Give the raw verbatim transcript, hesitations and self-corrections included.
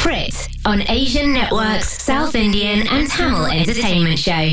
Prit on Asian Network's South Indian and Tamil entertainment show.